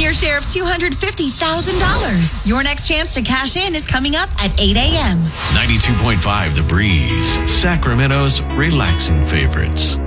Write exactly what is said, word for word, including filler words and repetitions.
your share of two hundred fifty thousand dollars. Your next chance to cash in is coming up at eight a.m. ninety-two point five The Breeze, Sacramento's relaxing favorites.